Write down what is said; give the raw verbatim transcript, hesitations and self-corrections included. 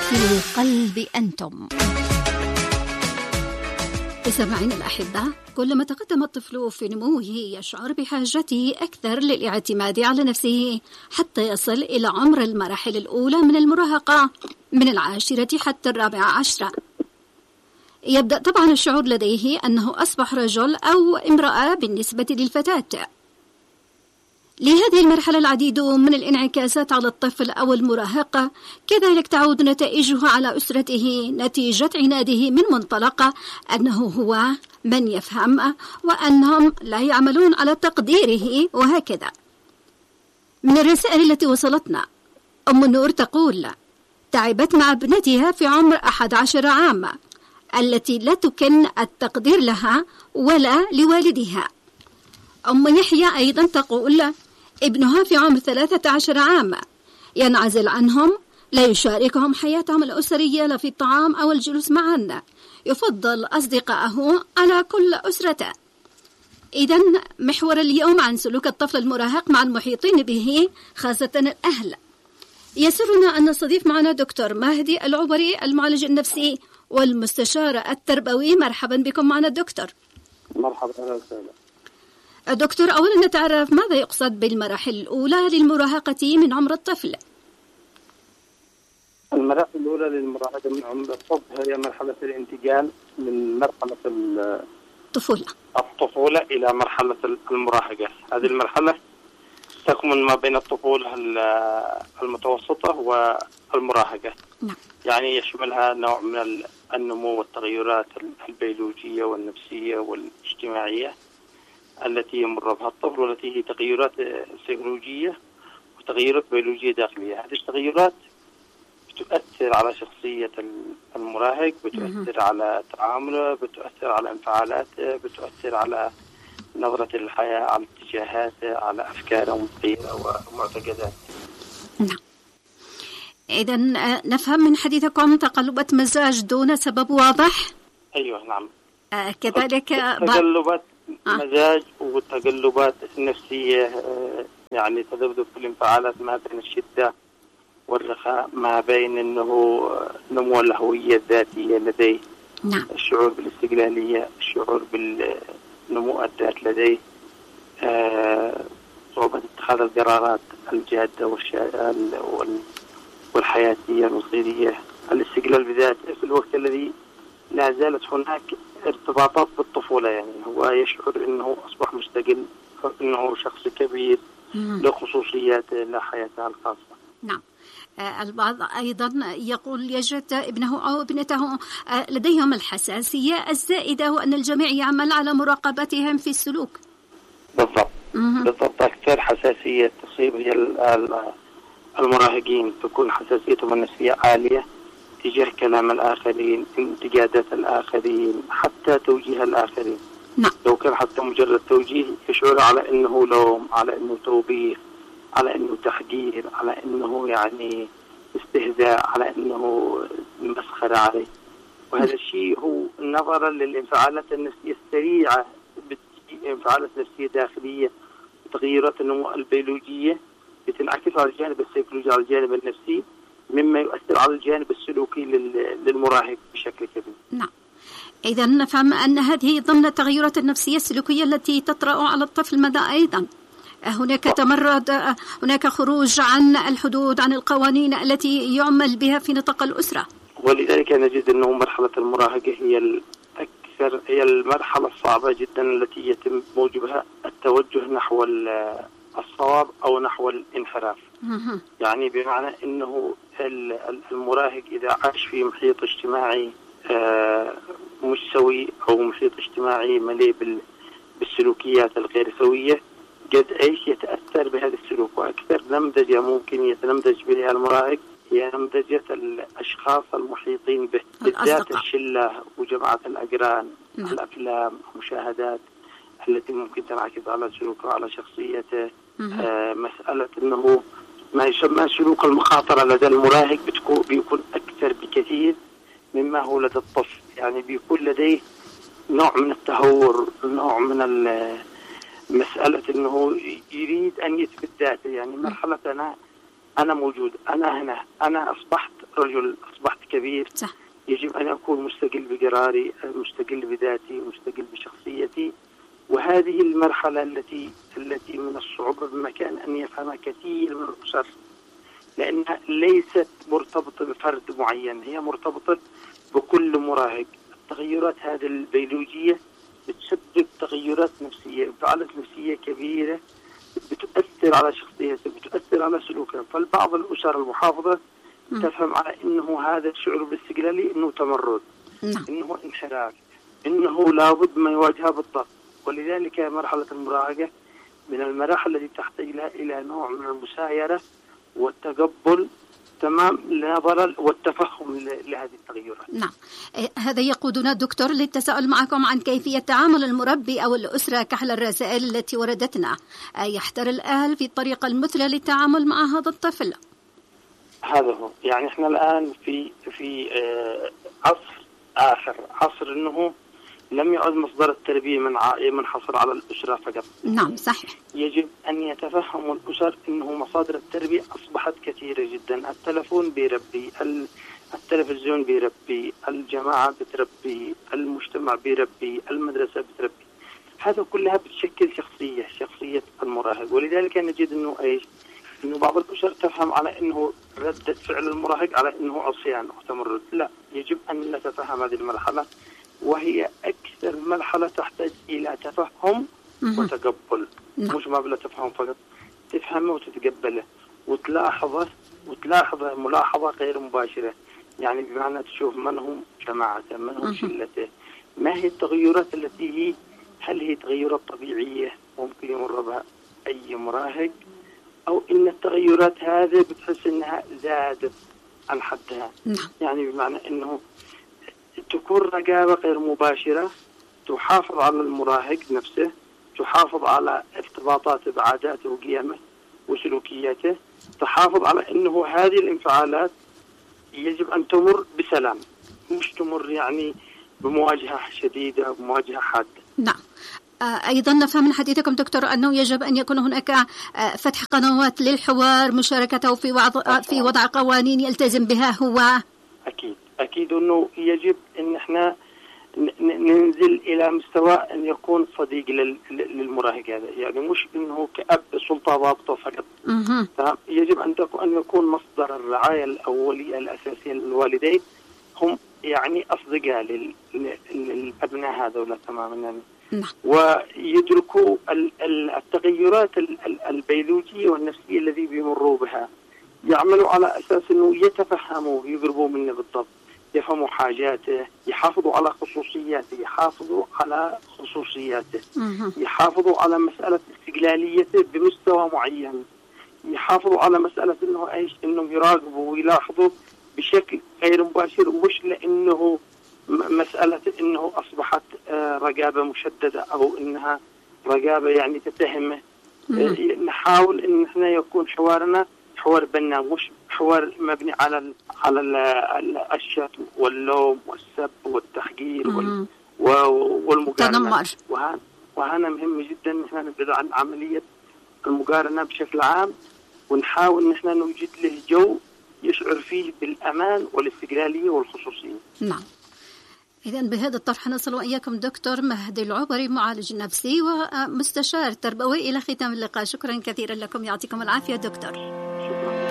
في القلب أنتم. سمعين الأحبة، كلما تقدم الطفل في نموه يشعر بحاجته أكثر للاعتماد على نفسه حتى يصل إلى عمر المراحل الأولى من المراهقة من العاشرة حتى الرابعة عشرة. يبدأ طبعا الشعور لديه أنه أصبح رجل أو امرأة بالنسبة للفتاة. لهذه المرحلة العديد من الانعكاسات على الطفل أو المراهقة، كذلك تعود نتائجها على أسرته نتيجة عناده من منطلق أنه هو من يفهم وأنهم لا يعملون على تقديره وهكذا. من الرسائل التي وصلتنا، أم النور تقول: تعبت مع ابنتها في عمر أحد عشر عاما التي لا تكن التقدير لها ولا لوالدها. أم يحيى أيضا تقول: ابنها في عمر ثلاثة عشر عاما ينعزل عنهم، لا يشاركهم حياتهم الأسرية لا في الطعام أو الجلوس معنا، يفضل أصدقائه على كل أسرته. إذن محور اليوم عن سلوك الطفل المراهق مع المحيطين به خاصة الأهل. يسرنا أن نستضيف معنا دكتور مهدي العبري، المعالج النفسي والمستشار التربوي. مرحبا بكم معنا الدكتور. مرحبا وسهلا. دكتور، أولا نتعرف ماذا يقصد بالمراحل الأولى للمراهقة من عمر الطفل؟ المراحل الأولى للمراهقة من عمر الطفل هي مرحلة الانتقال من مرحلة الطفولة الطفولة إلى مرحلة المراهقة. هذه المرحلة تكمن ما بين الطفولة المتوسطة والمراهقة. نعم. يعني يشملها نوع من النمو والتغيرات البيولوجية والنفسية والاجتماعية التي يمر بها الطفل، والتي هي تغيرات سيكولوجية وتغيرات بيولوجية داخلية. هذه التغيرات بتؤثر على شخصية المراهق، بتؤثر على تعامله، بتؤثر على انفعالاته، بتؤثر على نظرة الحياة، على اتجاهاته، على أفكاره ومعتقداته ومعتقداته. نعم. إذن نفهم من حديثكم تقلبات مزاج دون سبب واضح؟ أيوة نعم. آه كذلك تقلبات آه. مزاج والتقلبات النفسية، يعني تذبذب في الانفعالات ما بين الشدة والرخاء، ما بين أنه نمو الهوية الذاتية لديه. نعم. الشعور بالاستقلالية، الشعور بالنمو الذات لديه، صعوبة اتخاذ القرارات الجادة والحياتية المصيرية، الاستقلال بذاته في الوقت الذي لا زالت هناك ارتباطات بالطفولة. يعني هو يشعر أنه أصبح مستقل، أنه شخص كبير له خصوصياته، له حياته الخاصة. نعم. البعض أيضا يقول يجد ابنه أو ابنته لديهم الحساسية الزائدة، وأن الجميع يعمل على مراقبتهم في السلوك. بالضبط. بالضبط. أكثر حساسية تصيب هي المراهقين، تكون حساسيتهم النفسية عالية تجاه كلام الآخرين، انتقادات الآخرين، حتى توجيه الآخرين. نعم. لو كان حتى مجرد توجيه يشعر على أنه لوم، على أنه توبيخ، على أنه تحقير، على أنه يعني استهزاء، على أنه مسخرة عليه. وهذا الشيء هو نظرا للانفعالات النفسية السريعة، انفعالات نفسية داخلية وتغييرات النمو البيولوجية بتنعكس على الجانب السيكولوجي، على الجانب النفسي، مما يؤثر على الجانب السلوكي للمراهق بشكل كبير. نعم. إذا نفهم أن هذه ضمن التغيرات النفسية السلوكية التي تطرأ على الطفل. ماذا أيضا؟ هناك تمرد، هناك خروج عن الحدود، عن القوانين التي يعمل بها في نطاق الأسرة. ولذلك نجد أنه مرحلة المراهقة هي الأكثر، هي المرحلة الصعبة جدا التي يتم موجبها التوجه نحو الصواب أو نحو الانحراف. يعني بمعنى أنه المراهق إذا عاش في محيط اجتماعي مش سوي أو محيط اجتماعي مليء بالسلوكيات الغير سوية، قد ايش يتأثر بهذا السلوك. وأكثر نمذجة ممكن يتنمذج بها المراهق هي نمذجة الأشخاص المحيطين به، بالذات الشلة وجماعة الأقران. نعم. الأفلام، المشاهدات التي ممكن تنعكس على سلوكه وعلى شخصيته. آه مسألة أنه ما يسمى سلوك المخاطرة لدى المراهق بتكون بيكون أكثر بكثير مما هو لدى الطفل. يعني بيكون لديه نوع من التهور، نوع من مسألة أنه يريد أن يثبت ذاته. يعني مرحلة أنا أنا موجود، أنا هنا، أنا أصبحت رجل، أصبحت كبير. صح. يجب أن أكون مستقل بقراري، مستقل بذاتي، مستقل بشخصيتي. وهذه المرحلة التي التي من الصعوبة بمكان أن يفهمها كثير من الأسر، لأنها ليست مرتبطة بفرد معين، هي مرتبطة بكل مراهق. التغيرات هذه البيولوجية بتسبب تغيرات نفسية، انفعالات نفسية كبيرة بتؤثر على شخصيته، بتؤثر على سلوكه. فالبعض الأسر المحافظة م. تفهم على أنه هذا الشعور بالاستقلالي أنه تمرد، نعم. أنه انحراف، أنه لابد ما يواجهها بالضبط. ولذلك مرحلة المراهقة من المراحل التي تحتاج إلى نوع من المسايرة والتقبل تمام نظرا والتفهم لهذه التغيرات. نعم. هذا يقودنا دكتور للتساؤل معكم عن كيفية تعامل المربي أو الأسرة كحل الرسائل التي وردتنا. يحتر الأهل في الطريقة المثلى للتعامل مع هذا الطفل؟ هذا هو، يعني احنا الآن في في عصر آخر، عصر أنه لم يعد مصدر التربية من منحصر على الأسرة فقط. نعم صحيح. يجب أن يتفهم الأسر أنه مصادر التربية أصبحت كثيرة جدا. التلفون بيربي، التلفزيون بيربي، الجماعة بتربي، المجتمع بيربي، المدرسة بتربي. هذا كلها بتشكل شخصية شخصية المراهق. ولذلك نجد أنه إيش؟ أنه بعض الأسر تفهم على أنه ردة فعل المراهق على أنه عصيان أو تمرد. لا، يجب أن نتفهم هذه المرحلة، وهي أكثر مرحلة تحتاج إلى تفهم وتقبل. مش ما بلا تفهم فقط، تفهمه وتتقبله وتلاحظه وتلاحظه ملاحظة غير مباشرة. يعني بمعنى تشوف من هم جماعته، من هم شلته، ما هي التغيرات التي هي، هل هي تغيرات طبيعية ممكن يمر بها أي مراهق، أو إن التغيرات هذه بتحس إنها زادت عن حدها. يعني بمعنى إنه تكون رقابة غير مباشرة تحافظ على المراهق نفسه، تحافظ على ارتباطاته بعاداته وقيمه وسلوكياته، تحافظ على أنه هذه الانفعالات يجب أن تمر بسلام، مش تمر يعني بمواجهة شديدة بمواجهة حادة. نعم. أيضا نفهم من حديثكم دكتور أنه يجب أن يكون هناك فتح قنوات للحوار، مشاركته في وضع في وضع قوانين يلتزم بها هو. أكيد أكيد أنه يجب أن احنا ننزل إلى مستوى أن يكون صديق للمراهق هذا، يعني مش أنه كأب سلطة ضابطة فقط. يجب أن أن يكون مصدر الرعاية الأولية الأساسية للوالدين هم يعني أصدقاء للأبناء هذولا تماما، ويدركوا التغيرات البيولوجية والنفسية الذي بيمروا بها، يعملوا على أساس أنه يتفهموا يقربوا منه بالضبط، يفهموا حاجاته، يحافظوا على خصوصياته، يحافظوا على خصوصياته، يحافظوا على مسألة استقلاليته بمستوى معين، يحافظوا على مسألة أنه إيش، إنهم يراقبوا ويلاحظوا بشكل غير مباشر، مش لأنه مسألة إنه أصبحت رقابة مشددة أو إنها رقابة يعني تتهمه. نحاول إن إحنا يكون حوارنا حوار بناء، مش حوار مبني على على الشتم واللوم والسب والتحقير والمقارنة. وهذا وهذا مهم جدا إن إحنا نبعد عن عملية المقارنة بشكل عام، ونحاول إن إحنا نوجد له جو يشعر فيه بالأمان والاستقلالية والخصوصية. نعم. إذن بهذا الطرح نصل وإياكم دكتور مهدي العبري، معالج نفسي ومستشار تربوي، إلى ختام اللقاء. شكرا كثيرا لكم، يعطيكم العافية دكتور. شكرا.